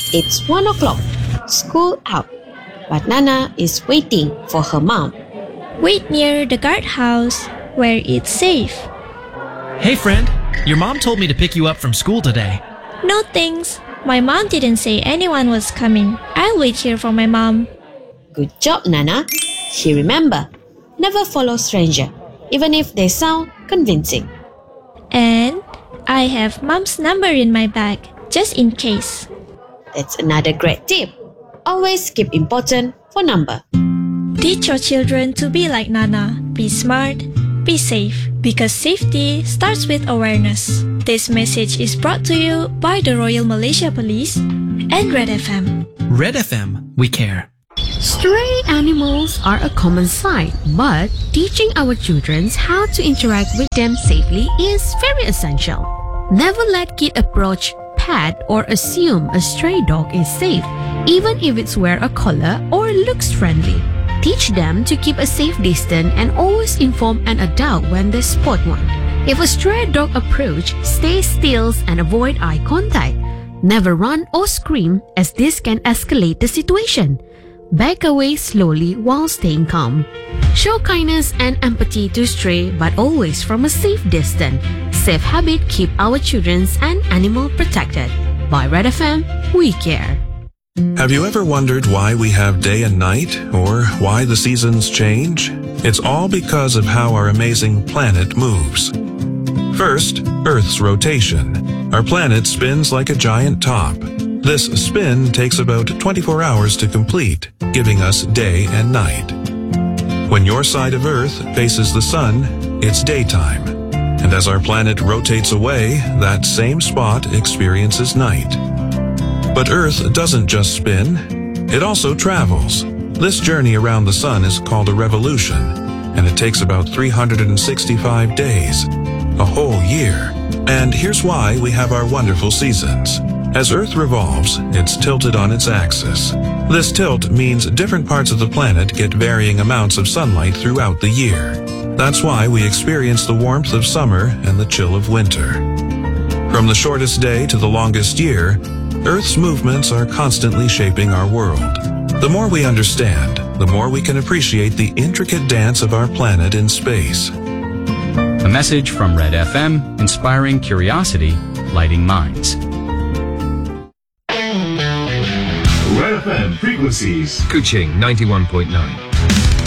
It's 1 o'clock. School out. But Nana is waiting for her mom. Wait near the guardhouse where it's safe. Hey friend, your mom told me to pick you up from school today. No thanks. My mom didn't say anyone was coming. I'll wait here for my mom. Good job, Nana. She remember, never follow stranger, even if they sound convincing. And I have mom's number in my bag, just in case. That's another great tip. Always keep important for number. Teach your children to be like Nana. Be smart, be safe, because safety starts with awareness. This message is brought to you by the Royal Malaysia Police and Red FM. Red FM, we care. Stray animals are a common sight, but teaching our children how to interact with them safely is very essential. Never let kid approach, pet, or assume a stray dog is safe, even if it's wear a collar or looks friendly. Teach them to keep a safe distance and always inform an adult when they spot one. If a stray dog approach, stay still and avoid eye contact. Never run or scream, as this can escalate the situation. Back away slowly while staying calm. Show kindness and empathy to stray, but always from a safe distance. Safe habit keep our children and animal protected. By Red FM, we care. Have you ever wondered why we have day and night, or why the seasons change? It's all because of how our amazing planet moves. First, Earth's rotation. Our planet spins like a giant top. This spin takes about 24 hours to complete, giving us day and night. When your side of Earth faces the sun, it's daytime. And as our planet rotates away, that same spot experiences night. But Earth doesn't just spin, it also travels. This journey around the sun is called a revolution, and it takes about 365 days, a whole year. And here's why we have our wonderful seasons. As Earth revolves, it's tilted on its axis. This tilt means different parts of the planet get varying amounts of sunlight throughout the year. That's why we experience the warmth of summer and the chill of winter. From the shortest day to the longest year, Earth's movements are constantly shaping our world. The more we understand, the more we can appreciate the intricate dance of our planet in space. A message from Red FM, inspiring curiosity, lighting minds. Red FM frequencies. Kuching 91.9.